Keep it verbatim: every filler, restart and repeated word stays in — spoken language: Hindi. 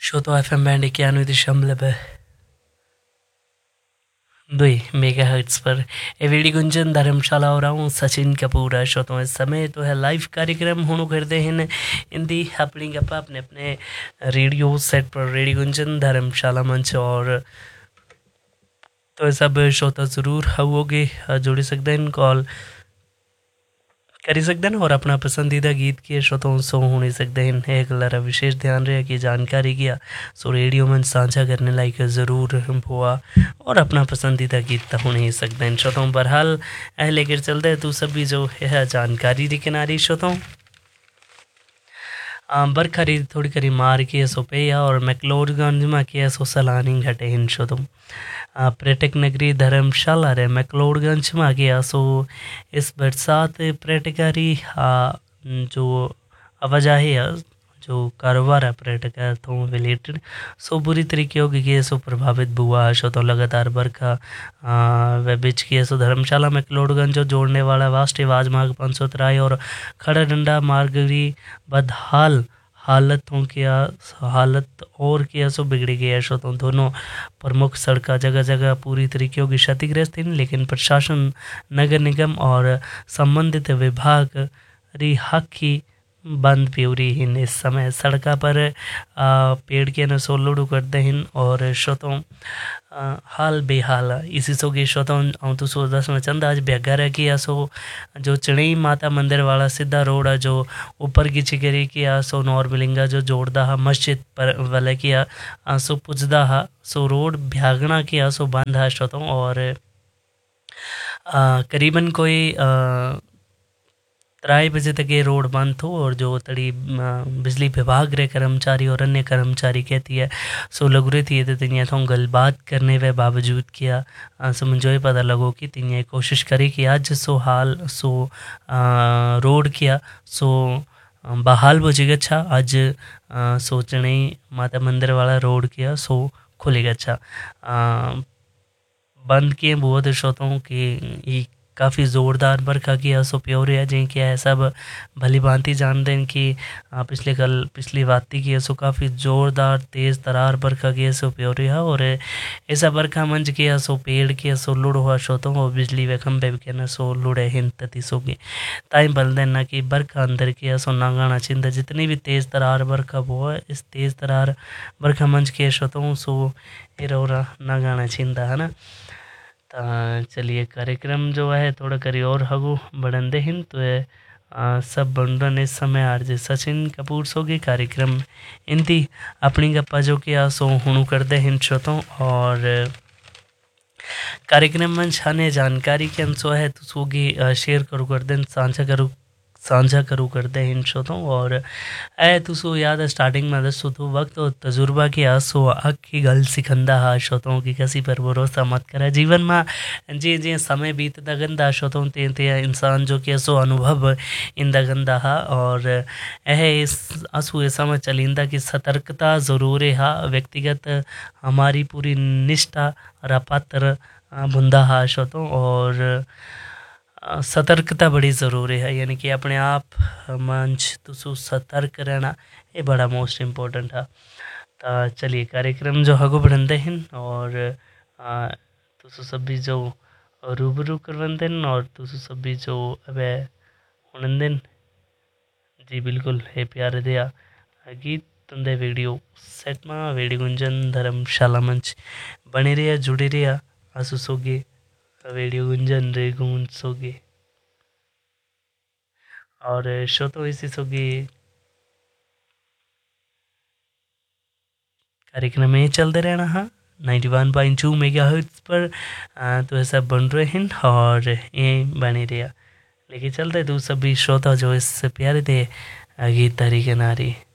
शोतो एफ एम बैंड इक्यानवे दशमलव दुई मेगा हर्ट्स पर एवीडी गुंजन धर्मशाला हो रहा हूँ सचिन कपूर श्रोतों इस समय तो है लाइव कार्यक्रम होनो करते हैं हिंदी अपनी गप्पा अपने अपने रेडियो सेट पर रेडियो गुंजन धर्मशाला मंच और तो सब श्रोता ज़रूर होगे जुड़ सकते हैं कॉल कर सकते हैं और अपना पसंदीदा गीत के श्रोतों सो होने सकते हैं एक लरा विशेष ध्यान रहे कि जानकारी किया सो रेडियो में साझा करने लायक ज़रूर हुआ और अपना पसंदीदा गीत तो होने ही सकते हैं श्रोतों बहरहाल ऐ लेकर चलते हैं तू सभी जो है जानकारी दी किनारी श्रोतों बरखा री थोड़ी करी मार के सो पे और मैक्लोडगंज में के सो सलानी घटे हिन श्रोतों पर्यटक नगरी धर्मशाला रे मैक्लोडगंज में गया सो इस बरसात पर्यटकारी जो आवाजाही है जो कारोबार है पर्यटक तो रिलेटेड सो बुरी तरीके होगी कि सो प्रभावित हुआ है सो तो लगातार बरखा व बीच की सो धर्मशाला मैक्लोडगंज जो जोड़ने वाला राष्ट्रीय राजमार्ग पाँच सौ तिराई और खड़ा डंडा मार्ग बदहाल हालतों की हालत और किया सो बिगड़ी गई है सो तो दोनों प्रमुख सड़क जगह जगह पूरी तरीके की क्षतिग्रस्त हैं लेकिन प्रशासन नगर निगम और संबंधित विभाग री हक की बंद प्यूरी हिन इस समय सड़क पर आ, पेड़ के न सोलुड़ू करते हैं और श्रोतों हाल बेहाल इसी सो की श्रोतों आऊँ तो सो दस में चंद आज बेघर है कि या सो जो चढ़ई माता मंदिर वाला सीधा रोड है जो ऊपर की चिगरी की या सो नॉर्मलिंगा जो जोड़दा है मस्जिद पर वाले की या सो पुजदा है सो रोड भ्यागना की या सो बंद है श्रोतों और आ, करीबन कोई आ, त्राई बजे तक ये रोड बंद थो और जो तड़ी बिजली विभाग रे कर्मचारी और अन्य कर्मचारी कहती है सो लगुरे थी तो तिनिया थों गलबात करने वे बावजूद किया सो मुझे पता लगो कि तिनिया कोशिश करी कि आज सो हाल सो आ, रोड किया सो बहाल बजी गच्छा आज सोचने माता मंदिर वाला रोड किया सो खुले गच्छा बंद किए बहुत श्रोतों कि काफ़ी ज़ोरदार बरखा किया सो प्योर है जिन क्या है सब भली भांति जान दें कि पिछले कल पिछली बाती की सो काफ़ी ज़ोरदार तेज़ तरार बरखा किया सो प्योर है और ऐसा बरखा मंज किया सो पेड़ किया सो लुड़ हुआ श्रोतों और बिजली वे खंबे भी कहना सो लुड़े हिंद तती सोगे ताई बल देना कि बरखा अंदर किया सो नागाना चिंता जितनी भी तेज़ तरार बरखा हुआ इस तेज़ तरार बरखा मंज किया श्रोतों सो एरोरा नागाना चिंता है ना चलिए कार्यक्रम जो है थोड़ा करी और हगू बढ़ंदे हिन तो है आ, सब बंडन इस समय आरजे सचिन कपूर सोगी कार्यक्रम इंती अपनी गप्पा जो कि सो हुणु करते हिन श्रोतों और कार्यक्रम में छाने जानकारी के अंशो है तो सोगी शेयर करूँ कर दें साझा करूँ साझा करूँ करते हैं इन श्रोतों और ऐ तो सो याद है स्टार्टिंग में दसो तो वक्त और तजुर्बा की आसो अक की गल सिखंदा हा श्रोतों की किसी पर भरोसा मत करा जीवन में जी जी समय बीतता गंदा श्रोतों ते ते इंसान जो कि सो अनुभव इंदा गंदा हा और यह इस आंसू ऐसा में चलिंदा की सतर्कता ज़रूर है व्यक्तिगत हमारी पूरी निष्ठा रापात्र बुंदा हा श्रोतों और सतर्कता बड़ी ज़रूरी है यानी कि अपने आप मंच तो सतर्क रहना ये बड़ा मोस्ट इम्पोर्टेंट है तो चलिए कार्यक्रम जो हगो बढ़ते हैं और तो सभी जो रूबरू करवंदे और तो सभी जो अब हुनंदे जी बिल्कुल है प्यारे दिया गीत तुंदे वीडियो सेट में वीडियो गुंजन धर्मशाला मंच बने रहा जुड़े रहा आंसू सोगे रेडियो गुंजन रे गूंज सोगे और शो तो इसी सोगे कार्यक्रम में चलते रहना हाँ ninety one point two mega hertz पर आ, तो ऐसा बन रहे हैं और ये बने रहा लेकिन चलते तो सभी श्रोता जो इससे प्यारे थे गीत तरीके नारी